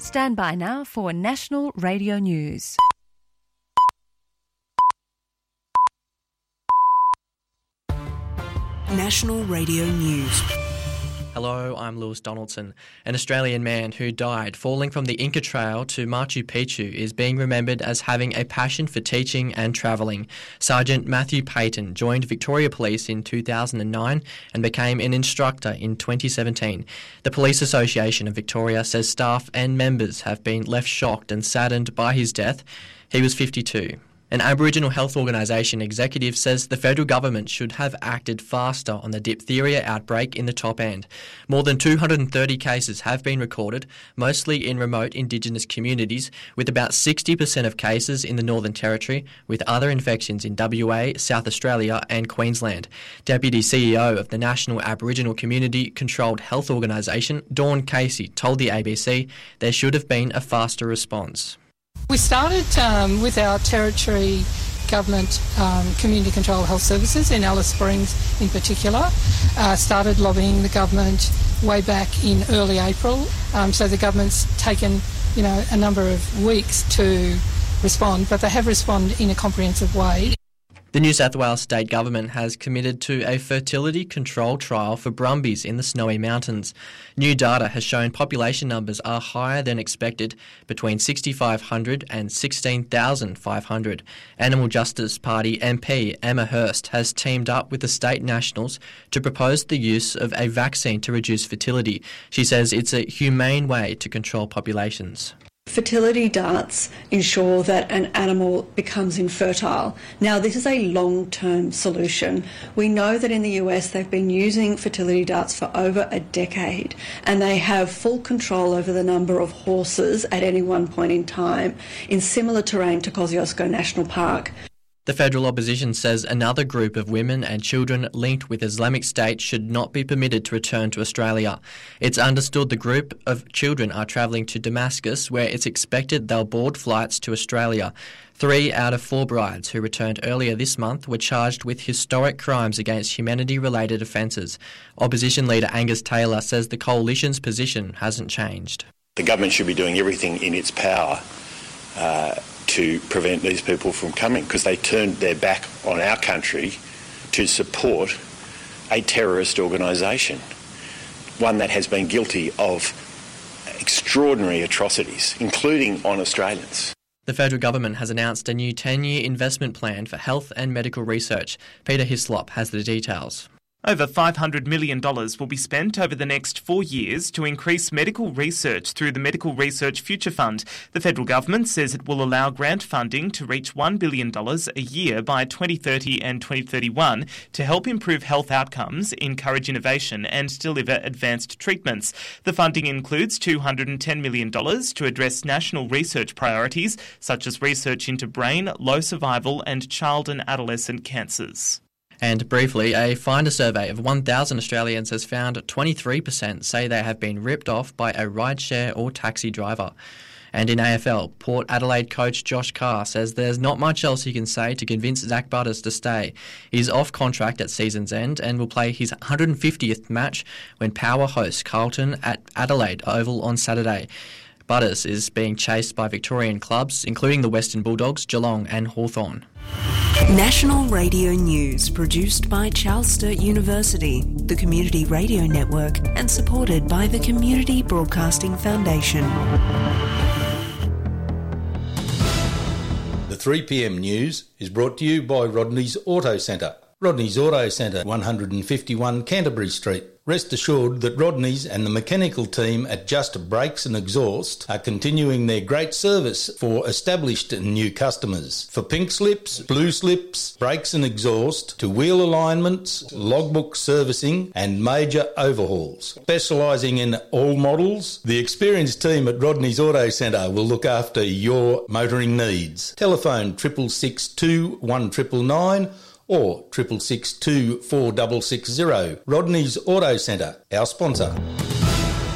Stand by now for National Radio News. National Radio News. Hello, I'm Lewis Donaldson. An Australian man who died falling from the Inca Trail to Machu Picchu is being remembered as having a passion for teaching and travelling. Sergeant Matthew Payton joined Victoria Police in 2009 and became an instructor in 2017. The Police Association of Victoria says staff and members have been left shocked and saddened by his death. He was 52. An Aboriginal health organisation executive says the federal government should have acted faster on the diphtheria outbreak in the top end. More than 230 cases have been recorded, mostly in remote Indigenous communities, with about 60% of cases in the Northern Territory, with other infections in WA, South Australia and Queensland. Deputy CEO of the National Aboriginal Community Controlled Health Organisation, Dawn Casey, told the ABC there should have been a faster response. We started with our Territory Government Community Controlled Health Services in Alice Springs in particular, started lobbying the government way back in early April. So the government's taken, a number of weeks to respond, but they have responded in a comprehensive way. The New South Wales State Government has committed to a fertility control trial for brumbies in the Snowy Mountains. New data has shown population numbers are higher than expected, between 6,500 and 16,500. Animal Justice Party MP Emma Hurst has teamed up with the State Nationals to propose the use of a vaccine to reduce fertility. She says it's a humane way to control populations. Fertility darts ensure that an animal becomes infertile. Now, this is a long-term solution. We know that in the US they've been using fertility darts for over a decade, and they have full control over the number of horses at any one point in time in similar terrain to Kosciuszko National Park. The federal opposition says another group of women and children linked with Islamic State should not be permitted to return to Australia. It's understood the group of children are travelling to Damascus, where it's expected they'll board flights to Australia. 3 out of 4 brides who returned earlier this month were charged with historic crimes against humanity-related offences. Opposition leader Angus Taylor says the coalition's position hasn't changed. The government should be doing everything in its power to prevent these people from coming, because they turned their back on our country to support a terrorist organisation, one that has been guilty of extraordinary atrocities, including on Australians. The federal government has announced a new 10-year investment plan for health and medical research. Peter Hislop has the details. Over $500 million will be spent over the next 4 years to increase medical research through the Medical Research Future Fund. The federal government says it will allow grant funding to reach $1 billion a year by 2030 and 2031 to help improve health outcomes, encourage innovation and deliver advanced treatments. The funding includes $210 million to address national research priorities, such as research into brain, low survival and child and adolescent cancers. And briefly, a Finder survey of 1,000 Australians has found 23% say they have been ripped off by a rideshare or taxi driver. And in AFL, Port Adelaide coach Josh Carr says there's not much else he can say to convince Zach Butters to stay. He's off contract at season's end and will play his 150th match when Power hosts Carlton at Adelaide Oval on Saturday. Butters is being chased by Victorian clubs, including the Western Bulldogs, Geelong and Hawthorn. National Radio News, produced by Charles Sturt University, the Community Radio Network, and supported by the Community Broadcasting Foundation. The 3pm news is brought to you by Rodney's Auto Centre. Rodney's Auto Centre, 151 Canterbury Street. Rest assured that Rodney's and the mechanical team at Just Brakes and Exhaust are continuing their great service for established and new customers. For pink slips, blue slips, brakes and exhaust, to wheel alignments, logbook servicing and major overhauls. Specialising in all models, the experienced team at Rodney's Auto Centre will look after your motoring needs. Telephone 662 1999 or 662 4660. Rodney's Auto Centre, our sponsor.